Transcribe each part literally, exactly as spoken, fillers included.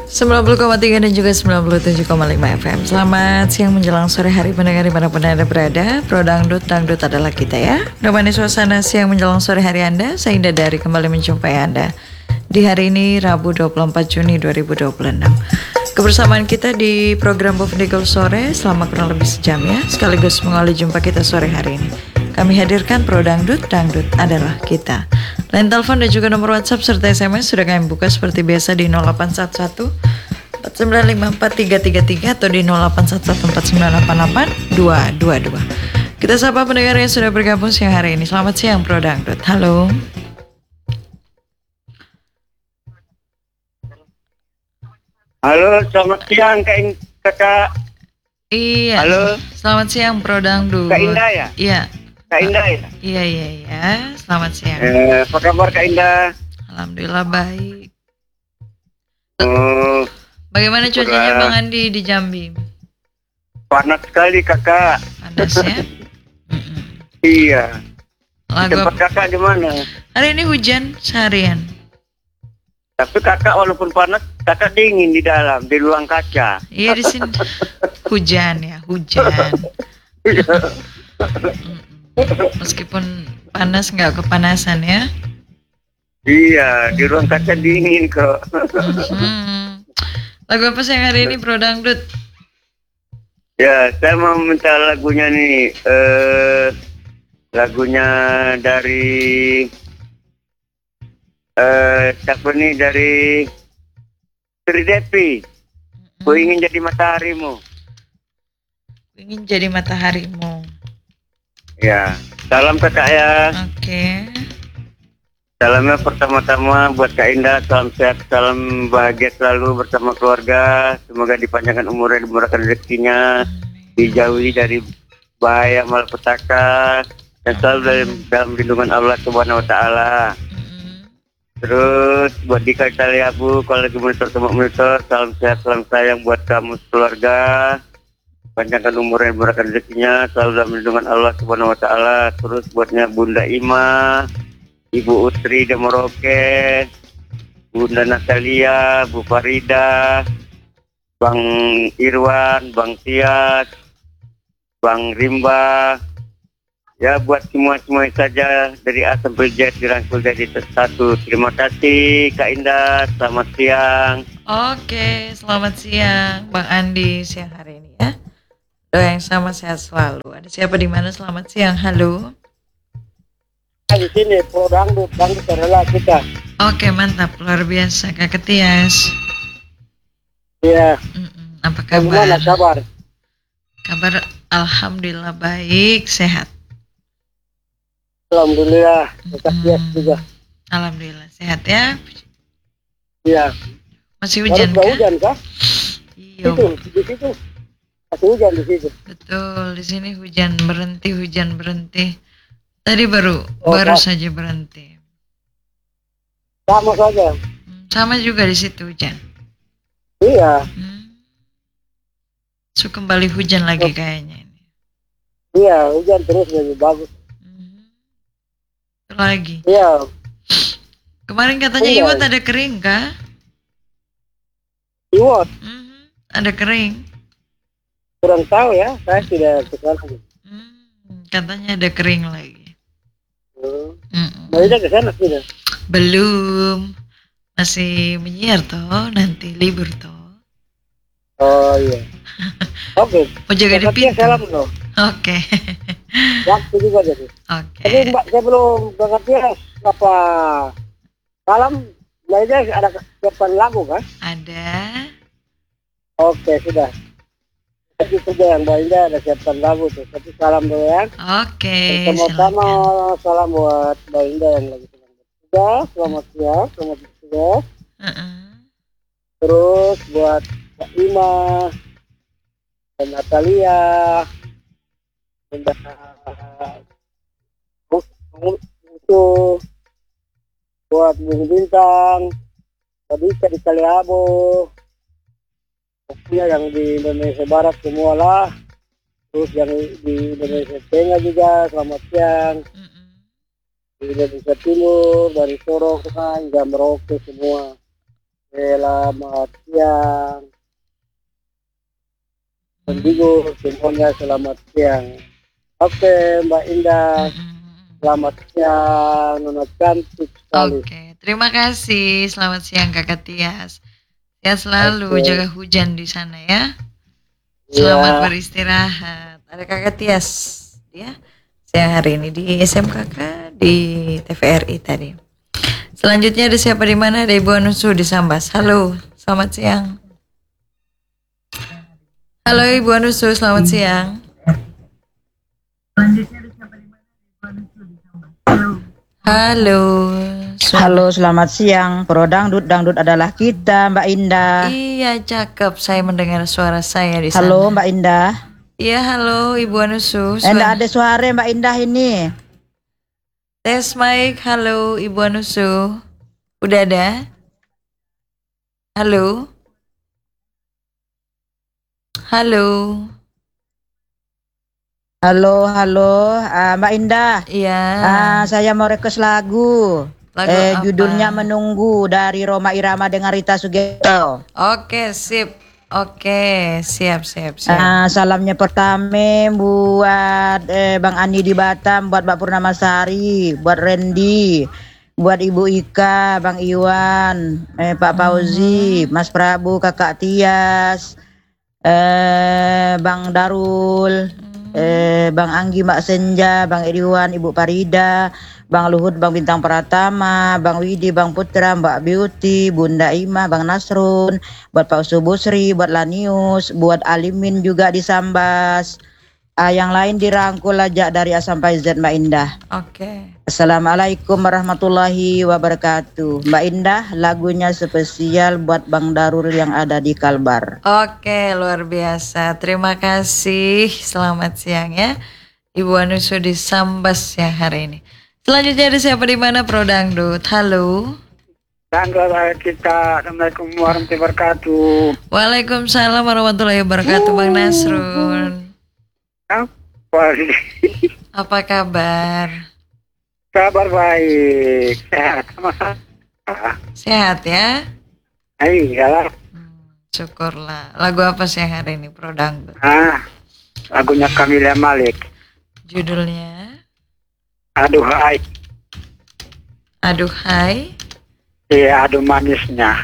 sembilan puluh koma tiga dan juga sembilan puluh tujuh koma lima F M. Selamat siang menjelang sore hari pendengar dimanapun Anda berada. Pro Dangdut, Dangdut adalah kita ya. Menemani suasana siang menjelang sore hari Anda, saya Indah Dari kembali menjumpai Anda di hari ini Rabu dua puluh empat Juni dua ribu dua puluh enam. Kebersamaan kita di program Bofdigel Sore selama kurang lebih sejam ya, sekaligus mengawali jumpa kita sore hari ini. Kami hadirkan Pro Dangdut, Dangdut adalah kita. Line telepon dan juga nomor WhatsApp serta S M S sudah kami buka seperti biasa di nol delapan satu satu empat sembilan lima empat tiga tiga tiga atau di nol delapan satu satu empat sembilan delapan delapan dua dua dua. Kita sapa pendengar yang sudah bergabung siang hari ini. Selamat siang Pro Dangdut. Halo. Halo, selamat siang Kak In- Kakak. Iya. Halo. Selamat siang Pro Dangdut. Kak Indah ya? Iya. Kak Indah ya? Iya iya iya. Selamat siang. Eh, apa kabar Kak Indah? Alhamdulillah baik. Oh, Bagaimana cuacanya Alhamdulillah. Bang Andi di Jambi? panas sekali Kakak. Panas ya? Mm-mm. Iya. Lagu Tempat apa? Kakak di mana? Hari ini hujan seharian. Tapi Kakak walaupun panas, Kakak dingin di dalam, di ruang kaca. Iya di sini hujan ya, hujan. Mm-mm. Meskipun panas nggak kepanasan ya. Iya, di ruang kaca dingin kok. Mhm. Lagu apa sih yang hari ini Pro Dangdut? Ya, saya mau minta lagunya nih. Eh, lagunya dari eh siapa nih dari Sri Devi. Ku ingin jadi mataharimu. Ingin jadi mataharimu. Ya, salam kakak ya. Oke. Salamnya pertama-tama buat Kak Indah, salam sehat, salam bahagia selalu bersama keluarga. Semoga dipanjangkan umurnya, dimurahkan rezekinya, dijauhi dari bahaya malapetaka, dan selalu dalam, dalam lindungan Allah Subhanahu Wa Taala. Mm-mm. Terus buat Dika Taliabu, kalau lagi monitor sama monitor, salam sehat, salam sayang buat kamu keluarga. Panjangkan umurnya, dimurahkan rezekinya, selalu dalam lindungan Allah Subhanahu Wa Taala. Terus buatnya Bunda Ima, Ibu Utri de Moroke, Bunda Natalia, Bu Farida, Bang Irwan, Bang Tias, Bang Rimba. Ya buat semua-semua saja dari A sampai Z dirangkul jadi satu. Terima kasih Kak Indah, selamat siang. Oke, selamat siang Bang Andi siang hari ini ya. Doa yang sama sehat selalu. Ada siapa di mana? Selamat siang. Halo. Di sini Pro Dangdut, Dangdut adalah kita. Oke, mantap. Luar biasa Kak Ketias. Iya, Mm-mm. Apa kabar? kabar? Kabar alhamdulillah baik, sehat. Alhamdulillah, Mm. Alhamdulillah sehat ya. Iya. Masih hujan kah? kah? Iya, di situ. Masih hujan di situ. betul. Di sini hujan berhenti, hujan berhenti. Tadi baru Oh, baru Kak. saja berhenti. Sama saja. Hmm, Sama juga di situ hujan. Iya, Hmm. So kembali hujan lagi kayaknya ini. iya, hujan terus lebih bagus. Hmm. Itu lagi. Iya, Kemarin katanya Iya. Iwat ada kering kah? Iwot, Mhm. Ada kering. kurang tahu ya, saya tidak kesana. Hmm. Katanya ada kering lagi. Hmm. Mm-mm. Mau ke sana tidak? Belum. Masih menyiar toh, nanti libur toh. Oh iya. Oke. Mau jaga di Kakaknya pintu. salam loh. Oke. Waktu juga jadi. Oke. Tapi Mbak, saya belum kakaknya apa salam. Mbak Ida ada siapkan lagu kan? Ada. Oke sudah. Jadi saja yang Mbak Ida ada siapkan lagu tuh. Tapi salam dulu ya. Oke, Sama-sama silakan. salam buat Mbak Indah yang lagi sedang bekerja. Selamat siang, selamat bertugas. Uh-uh. Terus buat Mbak Ima dan Natalia dan itu buat Bung Bintang, tadi di Kaliabo, pokoknya yang di Indonesia Barat semua lah. Terus yang di Indonesia Tengah juga selamat siang. Mm-mm. Di Indonesia Timur dari Sorong hingga Merauke semua. selamat siang. Pendigo semuanya selamat siang. Oke Mbak Indah, selamat siang, Nona cantik sekali. Oke, terima kasih. Selamat siang Kakak Tias. Ya selalu Oke. jaga hujan di sana ya. Selamat Iya. beristirahat. Ada Kakak Tias ya. Siang hari ini di S M K K di T V R I tadi. Selanjutnya ada siapa di mana? Ada Ibu Anusu di Sambas. Halo, selamat siang. Halo Ibu Anusu, selamat siang. Selanjutnya ada siapa di mana? Ibu Anusu di Sambas. Halo. Halo. Suara. Halo, selamat siang. Pro dangdut, dangdut adalah kita, Mbak Indah. Iya, cakep. Saya mendengar suara saya di sana. Halo, Mbak Indah. Iya, halo Ibu Anusu. Enggak ada suara Mbak Indah ini. Tes mic, halo Ibu Anusu. Udah ada? Halo? Halo? Halo, halo, Ah, Mbak Indah. Iya. Ah, saya mau request lagu. Lagu eh, apa? Judulnya Menunggu dari Roma Irama dengan Rita Sugiarto. Oke, sip. Oke, siap, siap, siap. Ah, salamnya pertama buat eh, Bang Andi di Batam, buat Mbak Purnamasari, buat Randy, buat Ibu Ika, Bang Iwan, eh, Pak Fauzi, Mas Prabu, Kakak Tias, eh, Bang Darul, eh, Bang Anggi, Mbak Senja, Bang Iriwan, Ibu Parida, Bang Luhut, Bang Bintang Pratama, Bang Widi, Bang Putra, Mbak Beauty, Bunda Ima, Bang Nasrun, buat Pak Subusri, buat Lanius, buat Alimin juga di Sambas. Ah, yang lain dirangkul aja dari A sampai Z, Mbak Indah. Oke. Assalamualaikum warahmatullahi wabarakatuh. Mbak Indah, lagunya spesial buat Bang Darul yang ada di Kalbar. Oke, luar biasa. Terima kasih. Selamat siang ya. Ibu Anusu di Sambas yang hari ini. Selanjutnya ada siapa di mana? Pro Dangdut. Halo. Tanggal kita, Assalamualaikum warahmatullahi wabarakatuh. Waalaikumsalam warahmatullahi wabarakatuh, Bang Nasrun. Apa sih? Apa kabar? Kabar baik, sehat sama-sama. Sehat ya? Iyalah. Hmm, syukurlah. Lagu apa sih yang hari ini, Pro Dangdut? Ah, lagunya Kamila Malik. Judulnya? Aduh hai. Aduh hai. Iya, aduh manisnya.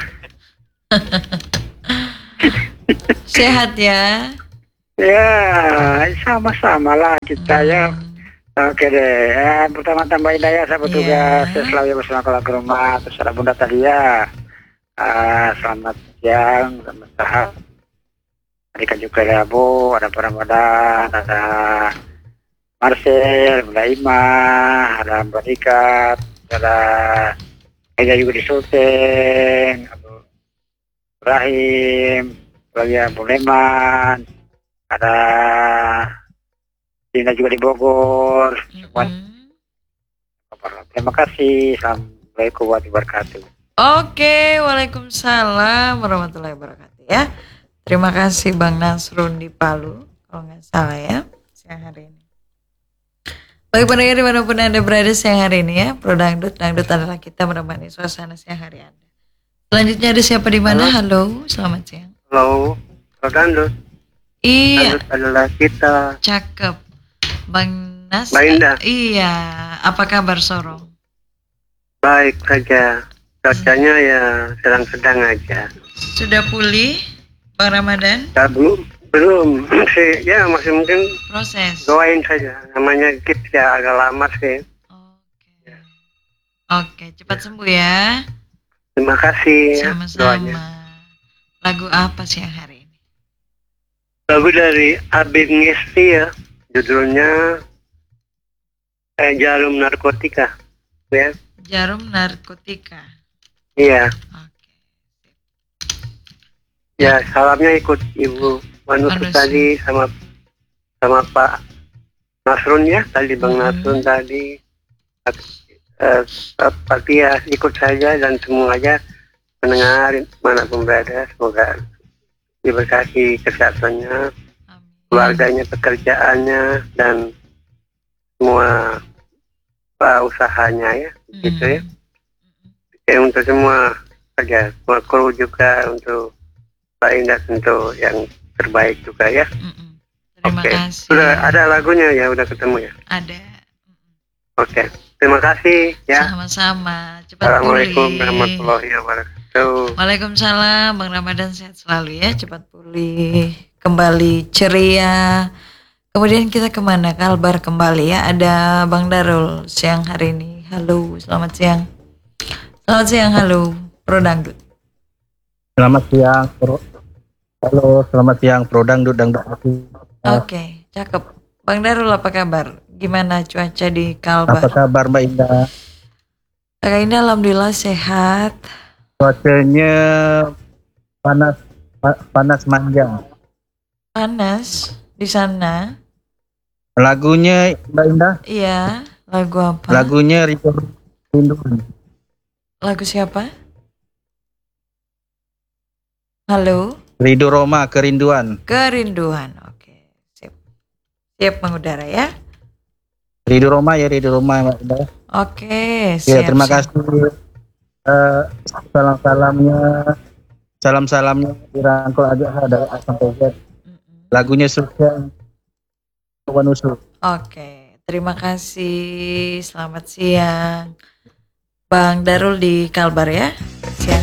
Sehat ya? Ya, sama-sama lah kita ya. Oke deh, ya, pertama-tama Indah ya, saya bertugas Iya. selalu bersama keluarga rumah. Terus ada Bunda tadi ya. Ah, selamat siang, selamat sehat. Mereka juga ya Bu, ada para Ramadan, ada Marcel, Bunda Ima, ada Mbak Dika, ada Ega juga di Sulteng, Abu Ibrahim, lagi Abu Leman, ada Dina juga di Bogor. Hmm. Terima kasih. Assalamualaikum warahmatullahi wabarakatuh. Oke, waalaikumsalam warahmatullahi wabarakatuh ya. Terima kasih Bang Nasrun di Palu, kalau nggak salah ya, siang hari ini. Bagi pendengar dimanapun Anda berada siang hari ini ya, Pro Dangdut, Dangdut adalah kita menemani suasana siang hari Anda. Selanjutnya ada siapa di mana? Halo, selamat siang. Halo, Pro Dangdut. Iya, Dangdut adalah kita. cakep. Bang Nas. Mbak Indah. Iya, apa kabar Sorong? Baik saja. Cuacanya ya sedang-sedang aja. Sudah pulih, Bang Ramadan? Ya, belum, belum sih. Ya masih mungkin Proses. doain saja. Namanya gips ya agak lama sih. Oke. Oke, cepat sembuh ya. Terima kasih ya, doanya. Sama-sama. Lagu apa sih yang hari ini? Lagu dari Abid Ngesti ya. Judulnya eh, Jarum Narkotika. Ya. Jarum Narkotika. Iya. Oke. Ya, salamnya ikut Ibu Manusu Manusu. tadi sama sama Pak Nasrun ya, tadi Bang Hmm. Nasrun tadi. Eh, Pak Tias ikut saja dan semuanya mendengar manapun berada, semoga diberkahi kesehatannya, Amin. keluarganya, pekerjaannya dan semua uh, usahanya ya, gitu ya. Mm. Oke, untuk semua saja. Kru juga untuk Mbak Indah tentu yang terbaik juga ya. Mm-mm. Terima Oke. kasih. Sudah ada lagunya ya, udah ketemu ya. Ada. Oke. Terima kasih ya. Sama-sama. Cepat Assalamualaikum pulih. warahmatullahi wabarakatuh. Waalaikumsalam, Bang Ramadan sehat selalu ya, cepat pulih, kembali ceria. Kemudian kita kemana? Kalbar kembali ya. Ada Bang Darul siang hari ini. Halo, selamat siang. Selamat siang, halo, Pro Dangdut. Selamat siang, Pro. Halo, selamat siang, Pro Dangdut Dangdut. Oke, cakep. Bang Darul apa kabar? Gimana cuaca di Kalbar? Apa kabar Mbak Indah? Kakak ini alhamdulillah sehat. Cuacanya panas, pa- panas manja. Panas di sana. Lagunya Mbak Indah? Iya, lagu apa? Lagunya Rindu Rinduan. Lagu siapa? Halo? Ridho Roma Kerinduan. Kerinduan. Oke, sip. Siap mengudara ya. Ridho Roma ya Ridho Roma Mbak Indah. Oke, Ya, siap. terima siap. kasih. Eh, salam-salamnya, salam-salamnya dirangkul aja dari A sampai Z. Mm-mm. Lagunya sukses. Kawan usul. Oke, terima kasih. Selamat siang. Bang Darul di Kalbar ya. Siang